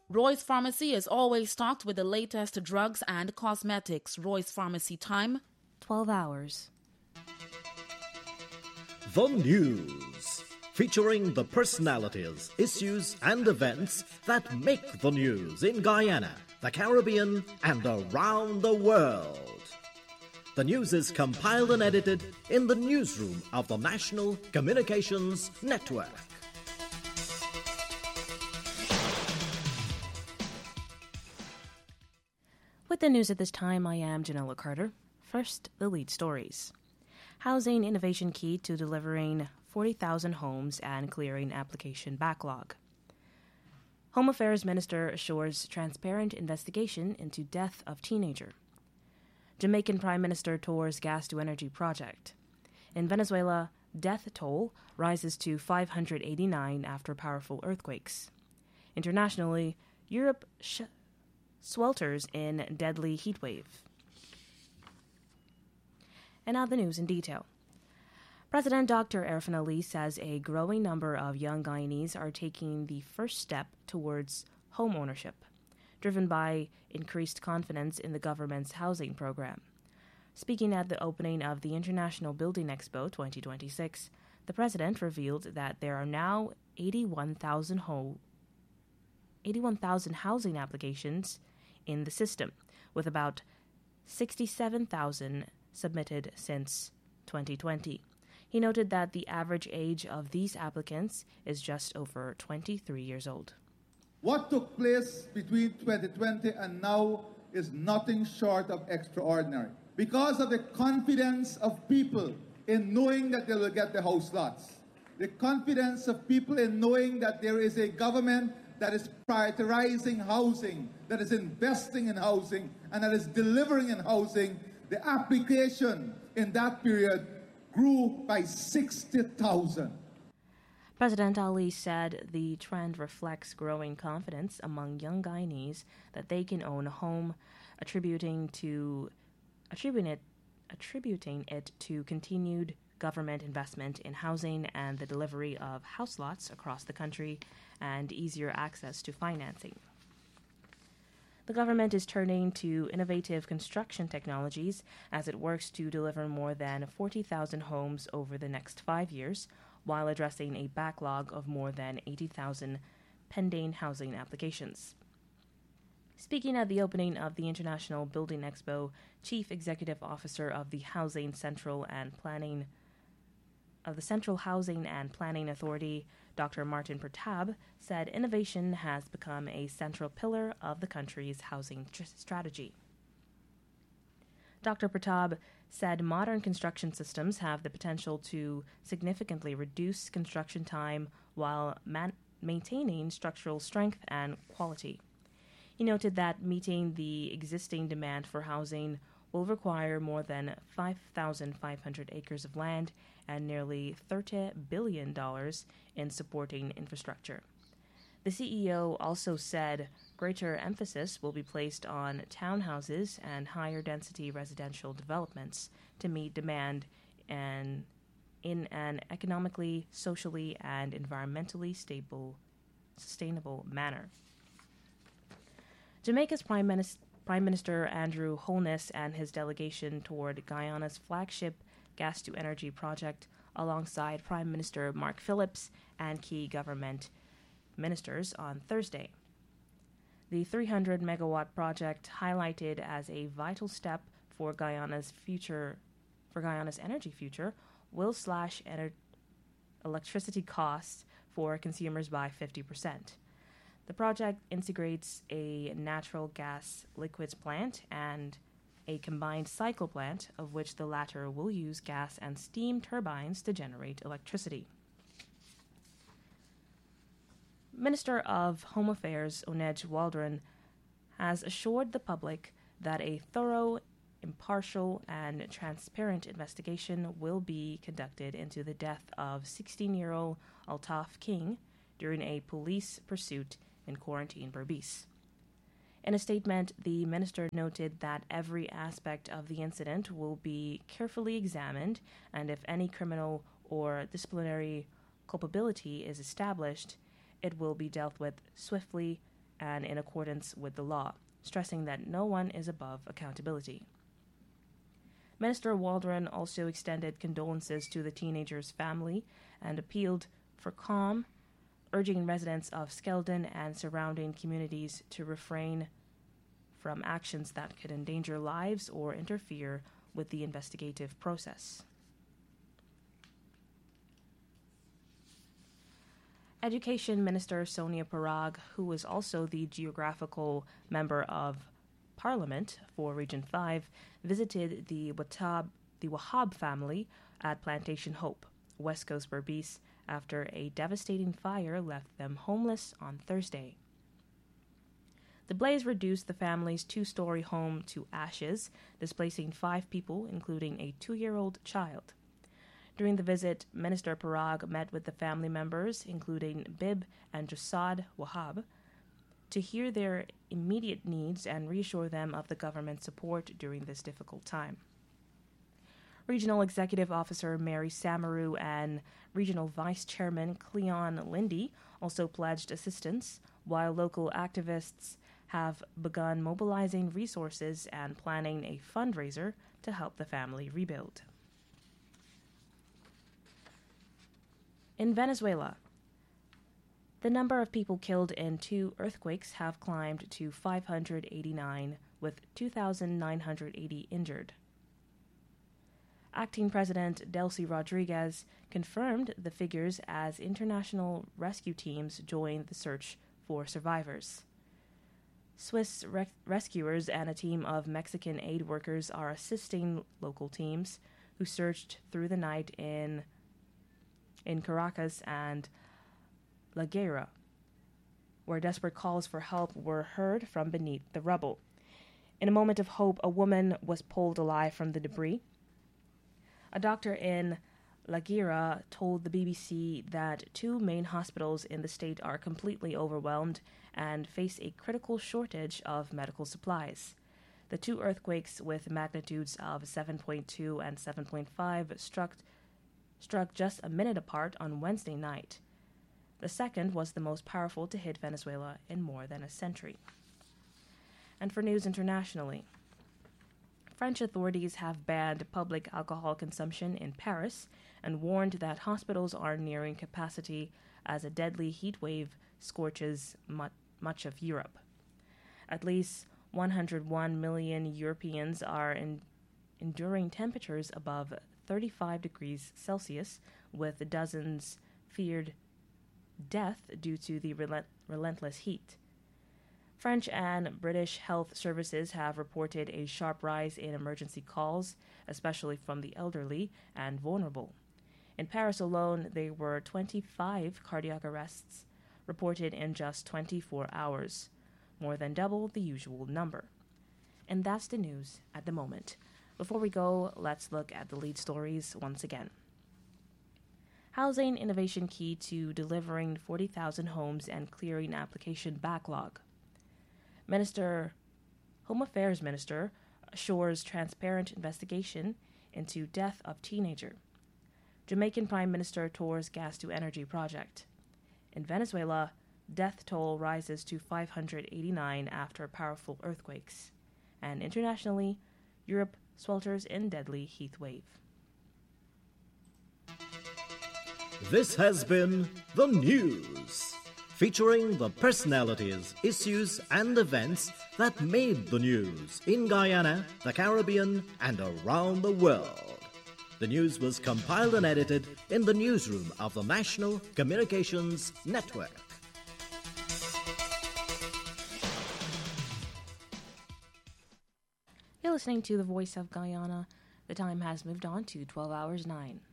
Roy's Pharmacy is always stocked with the latest drugs and cosmetics. Roy's Pharmacy time, 12 hours. The News, featuring the personalities, issues and events that make the news in Guyana, the Caribbean and around the world. The news is compiled and edited in the newsroom of the National Communications Network. With the news at this time, I am Janella Carter. First, the lead stories. Housing innovation key to delivering 40,000 homes and clearing application backlog. Home Affairs Minister assures transparent investigation into death of teenager. Jamaican Prime Minister tours gas-to-energy project. In Venezuela, death toll rises to 589 after powerful earthquakes. Internationally, Europe swelters in deadly heatwave. And now the news in detail. President Dr. Arfan Ali says a growing number of young Guyanese are taking the first step towards home ownership, driven by increased confidence in the government's housing program. Speaking at the opening of the International Building Expo 2026, the president revealed that there are now 81,000 housing applications in the system, with about 67,000 submitted since 2020. He noted that the average age of these applicants is just over 23 years old. What took place between 2020 and now is nothing short of extraordinary. Because of the confidence of people in knowing that they will get the house lots, the confidence of people in knowing that there is a government that is prioritizing housing, that is investing in housing, and that is delivering in housing, the application in that period grew by 60,000. President Ali said the trend reflects growing confidence among young Guyanese that they can own a home, attributing it to continued government investment in housing and the delivery of house lots across the country and easier access to financing. The government is turning to innovative construction technologies as it works to deliver more than 40,000 homes over the next 5 years, while addressing a backlog of more than 80,000 pending housing applications. Speaking at the opening of the International Building Expo, Chief Executive Officer of the Central Housing and Planning Authority, Dr. Martin Pratap, said innovation has become a central pillar of the country's housing strategy. Dr. Pratap said modern construction systems have the potential to significantly reduce construction time while maintaining structural strength and quality. He noted that meeting the existing demand for housing will require more than 5,500 acres of land and nearly $30 billion in supporting infrastructure. The CEO also said greater emphasis will be placed on townhouses and higher density residential developments to meet demand and in an economically, socially, and environmentally sustainable manner. Jamaica's Prime Minister Andrew Holness and his delegation toward Guyana's flagship gas-to-energy project, alongside Prime Minister Mark Phillips and key government ministers on Thursday. The 300-megawatt project, highlighted as a vital step for Guyana's energy future, will slash electricity costs for consumers by 50%. The project integrates a natural gas liquids plant and a combined cycle plant, of which the latter will use gas and steam turbines to generate electricity. Minister of Home Affairs Onej Waldron has assured the public that a thorough, impartial, and transparent investigation will be conducted into the death of 16-year-old Altaf King during a police pursuit in Quarantine Berbice. In a statement, the minister noted that every aspect of the incident will be carefully examined, and if any criminal or disciplinary culpability is established, it will be dealt with swiftly and in accordance with the law, stressing that no one is above accountability. Minister Waldron also extended condolences to the teenager's family and appealed for calm, urging residents of Skeldon and surrounding communities to refrain from actions that could endanger lives or interfere with the investigative process. Education Minister Sonia Parag, who is also the geographical member of Parliament for Region 5, visited the Wahab family at Plantation Hope, West Coast Berbice, after a devastating fire left them homeless on Thursday. The blaze reduced the family's 2-story home to ashes, displacing 5 people, including a 2-year-old child. During the visit, Minister Parag met with the family members, including Bib and Jasad Wahab, to hear their immediate needs and reassure them of the government's support during this difficult time. Regional Executive Officer Mary Samaru and Regional Vice Chairman Cleon Lindy also pledged assistance, while local activists have begun mobilizing resources and planning a fundraiser to help the family rebuild. In Venezuela, the number of people killed in 2 earthquakes have climbed to 589, with 2,980 injured. Acting President Delcy Rodriguez confirmed the figures as international rescue teams joined the search for survivors. Swiss rescuers and a team of Mexican aid workers are assisting local teams who searched through the night in Caracas and La Guaira, where desperate calls for help were heard from beneath the rubble. In a moment of hope, a woman was pulled alive from the debris. A doctor in La Guaira told the BBC that 2 main hospitals in the state are completely overwhelmed and face a critical shortage of medical supplies. The 2 earthquakes with magnitudes of 7.2 and 7.5 struck just a minute apart on Wednesday night. The second was the most powerful to hit Venezuela in more than a century. And for news internationally, French authorities have banned public alcohol consumption in Paris and warned that hospitals are nearing capacity as a deadly heat wave scorches much of Europe. At least 101 million Europeans are enduring temperatures above 35 degrees Celsius, with dozens feared death due to the relentless heat. French and British health services have reported a sharp rise in emergency calls, especially from the elderly and vulnerable. In Paris alone, there were 25 cardiac arrests reported in just 24 hours, more than double the usual number. And that's the news at the moment. Before we go, let's look at the lead stories once again. Housing innovation key to delivering 40,000 homes and clearing application backlog. Home Affairs Minister assures transparent investigation into death of teenager. Jamaican Prime Minister tours gas-to-energy project. In Venezuela, death toll rises to 589 after powerful earthquakes. And internationally, Europe swelters in deadly heat wave. This has been The News, featuring the personalities, issues, and events that made the news in Guyana, the Caribbean, and around the world. The news was compiled and edited in the newsroom of the National Communications Network. You're listening to The Voice of Guyana. The time has moved on to 12 hours 9.